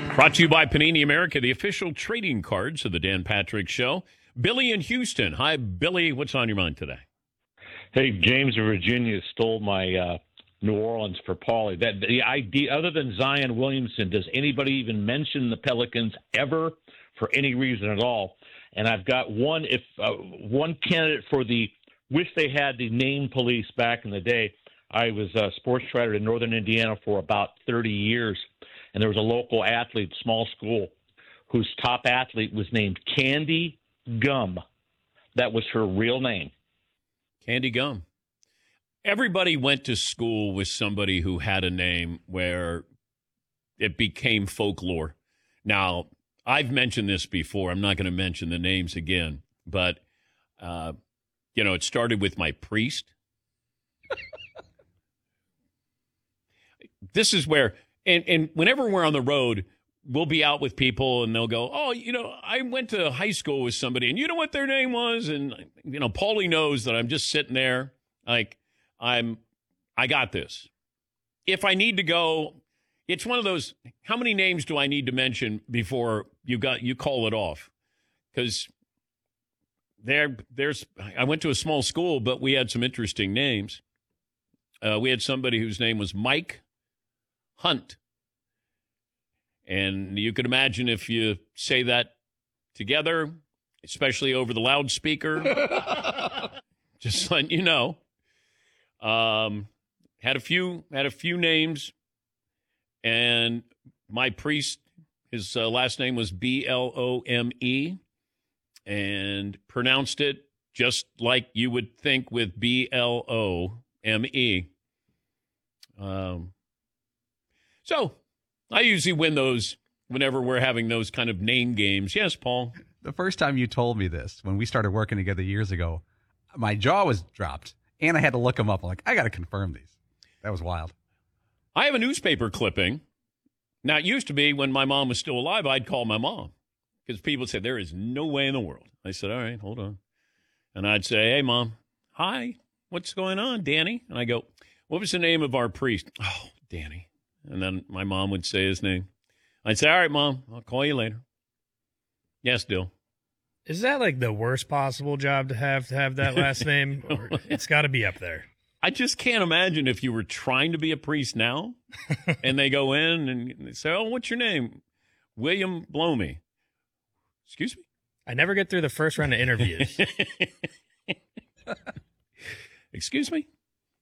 Brought to you by Panini America, the official trading cards of the Dan Patrick Show. Billy in Houston. Hi, Billy. What's on your mind today? Hey, James of Virginia stole my New Orleans for Paulie. That the idea, other than Zion Williamson, does anybody even mention the Pelicans ever for any reason at all? And I've got one candidate for the wish they had the name police back in the day. I was a sports writer in Northern Indiana for about 30 years, and there was a local athlete, small school, whose top athlete was named Candy Gum. That was her real name. Candy Gum. Everybody went to school with somebody who had a name where it became folklore. Now, I've mentioned this before. I'm not going to mention the names again, but, it started with my priest. This is where, and whenever we're on the road, we'll be out with people and they'll go, oh, I went to high school with somebody and you know what their name was? And, Paulie knows that I'm just sitting there like I got this. If I need to go, it's one of those, how many names do I need to mention before you call it off? Because I went to a small school, but we had some interesting names. We had somebody whose name was Mike Hunt. And you could imagine if you say that together, especially over the loudspeaker, just letting you know. Had a few names, and my priest, his last name was Blome, and pronounced it just like you would think with Blome. So I usually win those whenever we're having those kind of name games. Yes, Paul? The first time you told me this, when we started working together years ago, my jaw was dropped, and I had to look them up. I'm like, I got to confirm these. That was wild. I have a newspaper clipping. Now, it used to be when my mom was still alive, I'd call my mom because people said, there is no way in the world. I said, all right, hold on. And I'd say, hey, Mom, hi, what's going on, Danny? And I go, what was the name of our priest? Oh, Danny. And then my mom would say his name. I'd say, all right, Mom, I'll call you later. Yes, Dill. Is that like the worst possible job to have that last name? Or it's got to be up there. I just can't imagine if you were trying to be a priest now and they go in and they say, oh, what's your name? William Blome. Excuse me? I never get through the first round of interviews. Excuse me?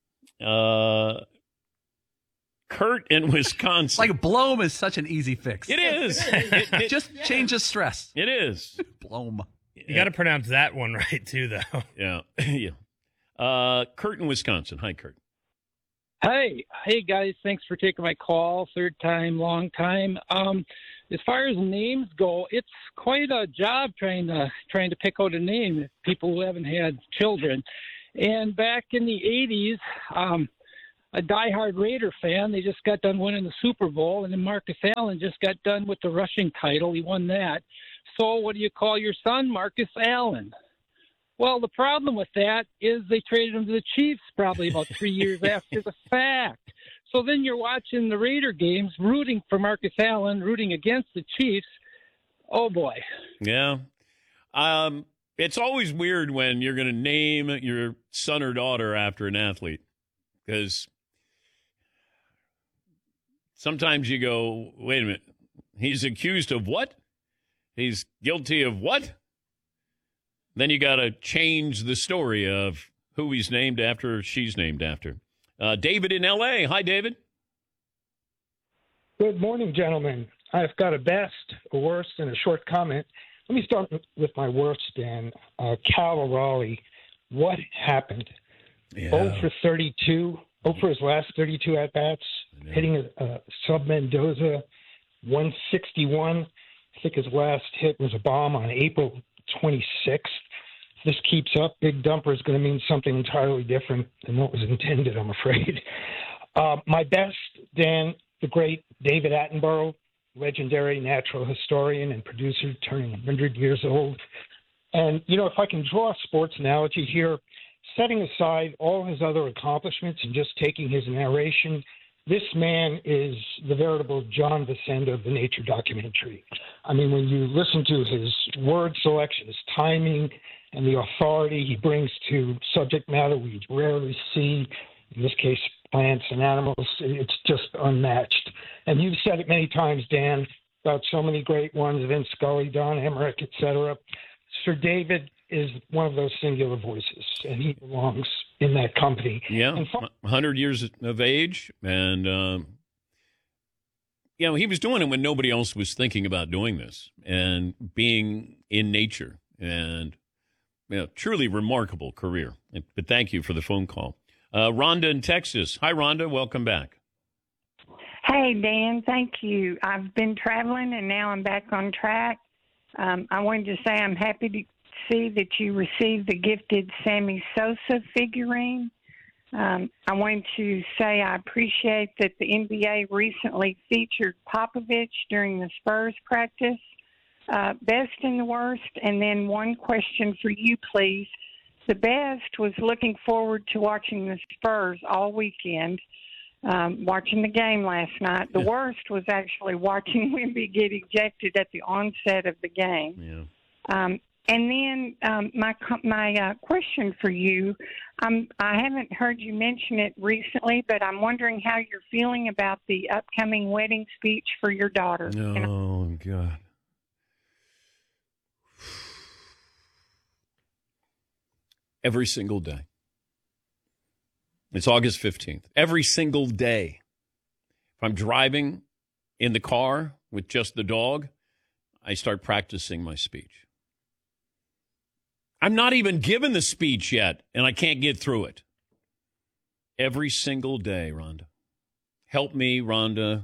Kurt in Wisconsin. Like Blome is such an easy fix. It is. It just changes stress. It is. Blome. You got to pronounce that one right, too, though. Yeah. Yeah. Kurt in Wisconsin. Hi, Kurt. Hey, guys. Thanks for taking my call. Third time, long time. As far as names go, it's quite a job trying to pick out a name. People who haven't had children. And back in the 80s, a diehard Raider fan, they just got done winning the Super Bowl, and then Marcus Allen just got done with the rushing title. He won that. So what do you call your son? Marcus Allen. Well, the problem with that is they traded him to the Chiefs probably about 3 years after the fact. So then you're watching the Raider games, rooting for Marcus Allen, rooting against the Chiefs. Oh, boy. Yeah. It's always weird when you're going to name your son or daughter after an athlete because sometimes you go, wait a minute, he's accused of what? He's guilty of what? Then you got to change the story of who he's named after or she's named after. David in L.A. Hi, David. Good morning, gentlemen. I've got a best, a worst, and a short comment. Let me start with my worst, Dan. Cal Raleigh, what happened? Yeah. 0 for 32, 0 for his last 32 at-bats, hitting a sub-Mendoza, 161. I think his last hit was a bomb on April 26th. If this keeps up, Big Dumper is going to mean something entirely different than what was intended, I'm afraid. My best, Dan, the great David Attenborough, legendary natural historian and producer turning 100 years old. And, if I can draw a sports analogy here, setting aside all his other accomplishments and just taking his narration, This man is the veritable John Vicenda of the nature documentary. I mean, when you listen to his word selection, his timing, and the authority he brings to subject matter we rarely see, in this case, plants and animals, it's just unmatched. And you've said it many times, Dan, about so many great ones, Vince Scully, Don Emmerich, etc. Sir David is one of those singular voices, and he belongs in that company. Yeah, 100 years of age, and he was doing it when nobody else was thinking about doing this, and being in nature, and truly remarkable career. But thank you for the phone call. Rhonda in Texas. Hi, Rhonda. Welcome back. Hey, Dan. Thank you. I've been traveling, and now I'm back on track. I wanted to say I'm happy to see that you received the gifted Sammy Sosa figurine. I wanted to say I appreciate that the NBA recently featured Popovich during the Spurs practice. Best and the worst. And then one question for you, please. The best was looking forward to watching the Spurs all weekend, watching the game last night. The worst was actually watching Wemby get ejected at the onset of the game. Yeah. And then my question for you, I haven't heard you mention it recently, but I'm wondering how you're feeling about the upcoming wedding speech for your daughter. Oh, God. Every single day. It's August 15th. Every single day. If I'm driving in the car with just the dog, I start practicing my speech. I'm not even given the speech yet, and I can't get through it. Every single day, Rhonda. Help me, Rhonda.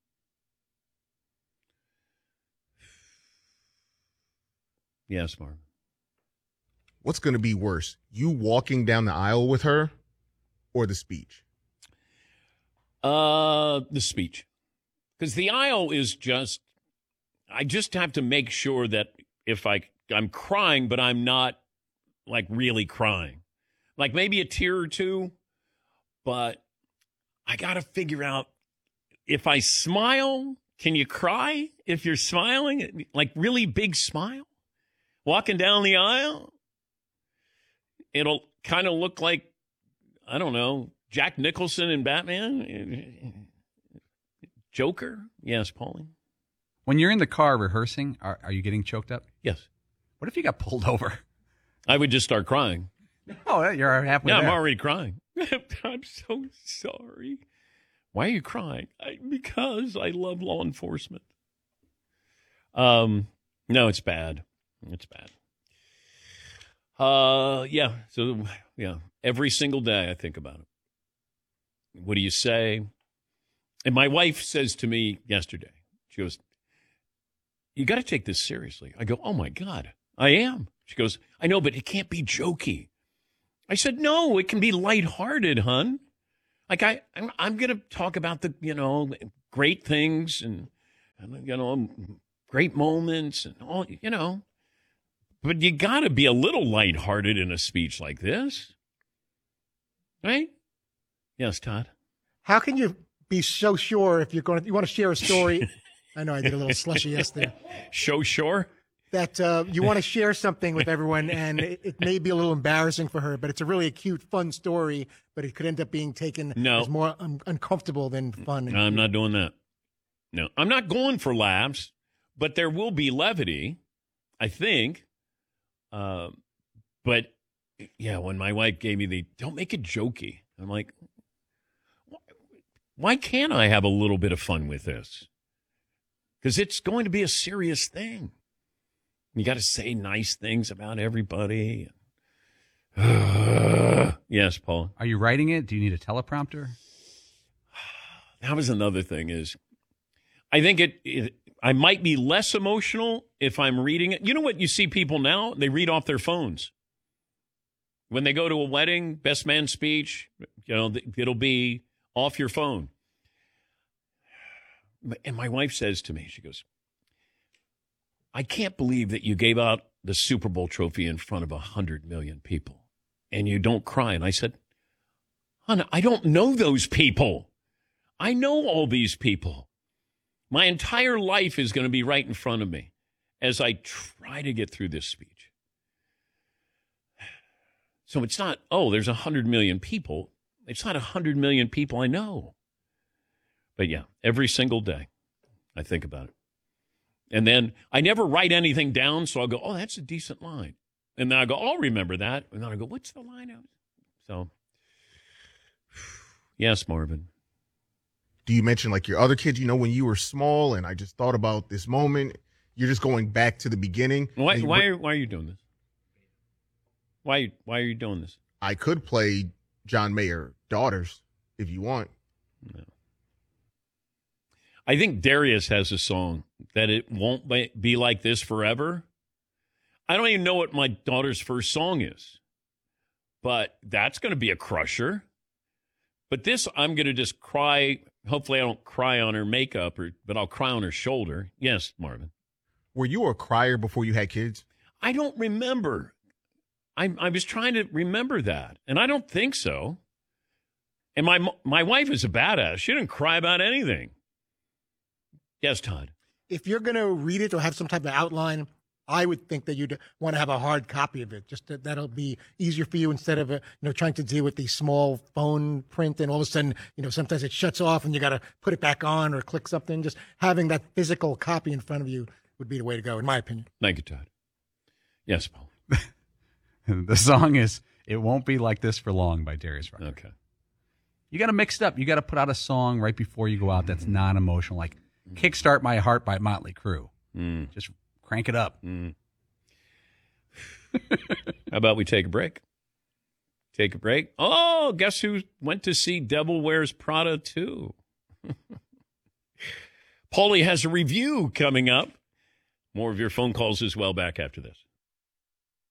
Yes, Mark. What's going to be worse, you walking down the aisle with her or the speech? The speech. Because the aisle is I just have to make sure that if I'm crying, but I'm not like really crying. Like maybe a tear or two, but I got to figure out if I smile, can you cry if you're smiling? Like really big smile? Walking down the aisle? It'll kind of look like, I don't know, Jack Nicholson in Batman? Joker? Yes, Pauline. When you're in the car rehearsing, are you getting choked up? Yes. What if you got pulled over? I would just start crying. Oh, you're halfway there. I'm already crying. I'm so sorry. Why are you crying? Because I love law enforcement. No, it's bad. It's bad. Every single day I think about it. What do you say? And my wife says to me yesterday, she goes, you got to take this seriously. I go, oh my God, I am. She goes, I know, but it can't be jokey. I said, no, it can be lighthearted, hun. Like I'm going to talk about the, great things and great moments and all, But you got to be a little lighthearted in a speech like this. Right? Yes, Todd. How can you be so sure if you want to share a story? I know I did a little slushy yes there. So sure? That you want to share something with everyone, and it may be a little embarrassing for her, but it's a really cute, fun story, but it could end up being taken as more uncomfortable than fun. No, I'm not doing that. No, I'm not going for laughs, but there will be levity, I think. But, yeah, when my wife gave me don't make it jokey, I'm like, why can't I have a little bit of fun with this? Because it's going to be a serious thing. You got to say nice things about everybody. Yes, Paul. Are you writing it? Do you need a teleprompter? That was another thing I think I might be less emotional if I'm reading it. You know what you see people now? They read off their phones. When they go to a wedding, best man speech, it'll be off your phone. And my wife says to me, she goes, I can't believe that you gave out the Super Bowl trophy in front of 100 million people and you don't cry. And I said, hon, I don't know those people. I know all these people. My entire life is going to be right in front of me as I try to get through this speech. So it's not, there's 100 million people. It's not 100 million people I know. But yeah, every single day I think about it. And then I never write anything down, so I'll go, that's a decent line. And then I go, I'll remember that. And then I go, what's the line out? So, yes, Marvin. Do you mention like your other kids, when you were small, and I just thought about this moment, you're just going back to the beginning? Why are you doing this? Why are you doing this? I could play John Mayer Daughters if you want. No. I think Darius has a song that it won't be like this forever. I don't even know what my daughter's first song is, but that's going to be a crusher. But this, I'm going to just cry. Hopefully I don't cry on her makeup, but I'll cry on her shoulder. Yes, Marvin. Were you a crier before you had kids? I don't remember. I was trying to remember that, and I don't think so. And my wife is a badass. She didn't cry about anything. Yes, Todd. If you're going to read it or have some type of outline, I would think that you'd want to have a hard copy of it. Just that'll be easier for you instead of trying to deal with the small phone print, and all of a sudden sometimes it shuts off and you got to put it back on or click something. Just having that physical copy in front of you would be the way to go, in my opinion. Thank you, Todd. Yes, Paul. The song is "It Won't Be Like This for Long" by Darius Rucker. Okay. You got to mix it up. You got to put out a song right before you go out that's non-emotional, like "Kickstart My Heart" by Motley Crue. Just crank it up. How about we take a break? Take a break. Oh, guess who went to see Devil Wears Prada 2? Paulie has a review coming up. More of your phone calls as well back after this.